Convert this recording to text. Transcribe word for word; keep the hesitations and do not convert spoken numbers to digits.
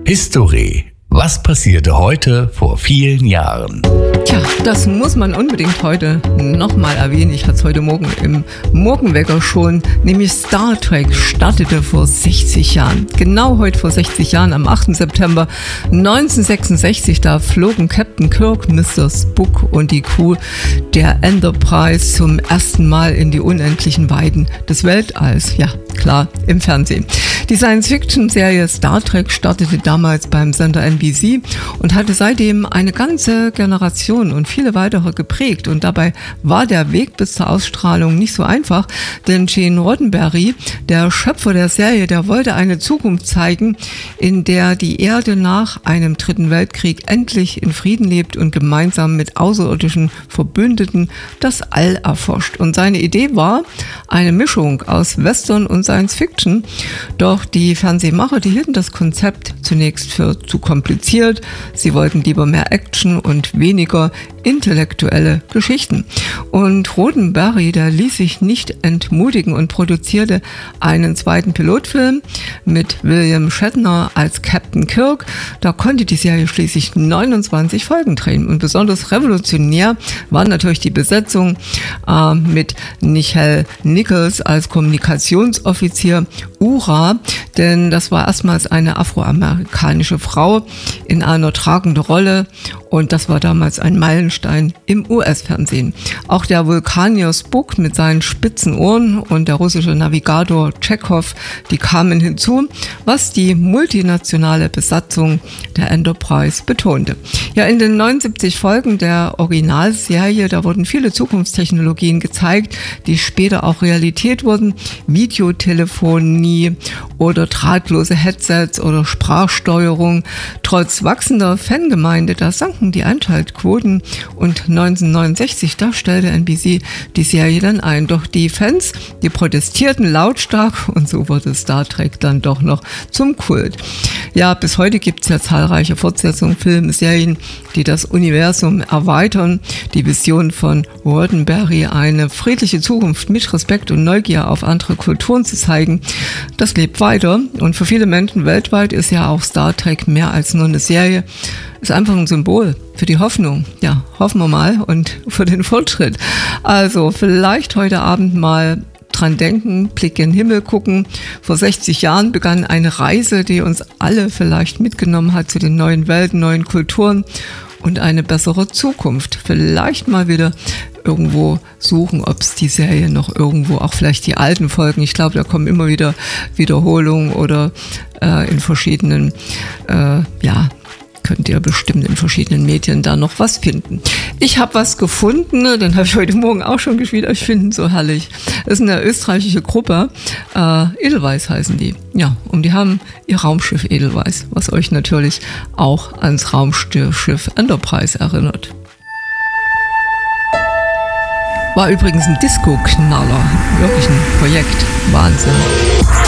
History. Was passierte heute vor vielen Jahren? Tja, das muss man unbedingt heute nochmal erwähnen. Ich hatte es heute Morgen im Morgenwecker schon, nämlich Star Trek startete vor sechzig Jahren. Genau heute vor sechzig Jahren, am achten September neunzehnhundertsechsundsechzig, da flogen Captain Kirk, Mister Spock und die Crew der Enterprise zum ersten Mal in die unendlichen Weiten des Weltalls. Ja, klar, im Fernsehen. Die Science-Fiction-Serie Star Trek startete damals beim Sender N B C und hatte seitdem eine ganze Generation und viele weitere geprägt. Und dabei war der Weg bis zur Ausstrahlung nicht so einfach, denn Gene Roddenberry, der Schöpfer der Serie, der wollte eine Zukunft zeigen, in der die Erde nach einem dritten Weltkrieg endlich in Frieden lebt und gemeinsam mit außerirdischen Verbündeten das All erforscht. Und seine Idee war eine Mischung aus Western und Science-Fiction. Doch die Fernsehmacher, die hielten das Konzept zunächst für zu kompliziert. Sie wollten lieber mehr Action und weniger intellektuelle Geschichten. Und Roddenberry, der ließ sich nicht entmutigen und produzierte einen zweiten Pilotfilm mit William Shatner als Captain Kirk. Da konnte die Serie schließlich neunundzwanzig Folgen drehen. Und besonders revolutionär war natürlich die Besetzung äh, mit Nichelle Nichols als Kommunikationsoffizier Uhura, denn das war erstmals eine afroamerikanische Frau in einer tragenden Rolle und das war damals ein Meilenstein im U S-Fernsehen. Auch der Vulkanier Spock mit seinen spitzen Ohren und der russische Navigator Chekhov, die kamen hinzu, was die multinationale Besatzung der Enterprise betonte. Ja, in den neunundsiebzig Folgen der Originalserie, da wurden viele Zukunftstechnologien gezeigt, die später auch Realität wurden. Videotelefonie oder drahtlose Headsets oder Sprachsteuerung. Trotz wachsender Fangemeinde, da sanken die Einschaltquoten und neunzehnhundertneunundsechzig, da stellte N B C die Serie dann ein. Doch die Fans, die protestierten lautstark und so wurde Star Trek dann doch noch zum Kult. Ja, bis heute gibt es ja zahlreiche Fortsetzungen, Filme, Serien, die das Universum erweitern. Die Vision von Roddenberry, eine friedliche Zukunft mit Respekt und Neugier auf andere Kulturen zu zeigen, das lebt weiter. Und für viele Menschen weltweit ist ja auch Star Trek mehr als nur eine Serie. Ist einfach ein Symbol für die Hoffnung. Ja, hoffen wir mal und für den Fortschritt. Also vielleicht heute Abend mal dran denken, Blick in den Himmel gucken. Vor sechzig Jahren begann eine Reise, die uns alle vielleicht mitgenommen hat zu den neuen Welten, neuen Kulturen und eine bessere Zukunft. Vielleicht mal wieder irgendwo suchen, ob es die Serie noch irgendwo, auch vielleicht die alten Folgen, ich glaube, da kommen immer wieder Wiederholungen oder äh, in verschiedenen, äh, ja, könnt ihr bestimmt in verschiedenen Medien da noch was finden. Ich habe was gefunden, den habe ich heute Morgen auch schon gespielt, ich finde ihn so herrlich. Das ist eine österreichische Gruppe, äh, Edelweiss heißen die. Ja, und die haben ihr Raumschiff Edelweiss, was euch natürlich auch ans Raumschiff Enterprise erinnert. War übrigens ein Disco-Knaller, wirklich ein Projekt, Wahnsinn.